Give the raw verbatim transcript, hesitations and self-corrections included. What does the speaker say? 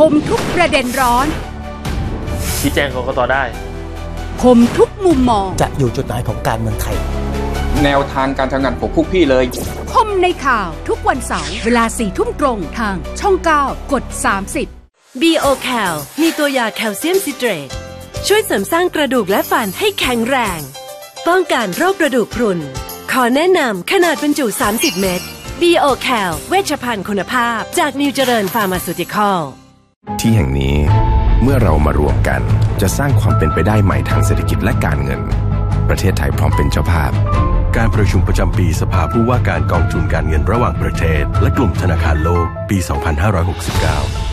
มทุกประเด็นร้อนชี้แจงกกต.ได้คมทุกมุมมองจะอยู่จุดไหนของการเมืองไทยแนวทางการทำงานของพวกพี่เลยคมในข่าวทุกวันเสาร์เวลาสี่ทุ่มตรงทางช่องเก้ากดสามสิบบี โอ แคล มีตัวยาแคลเซียมซิเตรตช่วยเสริมสร้างกระดูกและฟันให้แข็งแรงป้องกันโรคกระดูกพรุนขอแนะนำขนาดบรรจุสามสิบเม็ด บี โอ แคล เวชภัณฑ์คุณภาพจากนิวเจริญฟาร์มาซูติคอลที่แห่งนี้เมื่อเรามารวมกันจะสร้างความเป็นไปได้ใหม่ทางเศรษฐกิจและการเงินประเทศไทยพร้อมเป็นเจ้าภาพการประชุมประจำปีสภาผู้ว่าการกองทุนการเงินระหว่างประเทศและกลุ่มธนาคารโลกปี สองพันห้าร้อยหกสิบเก้า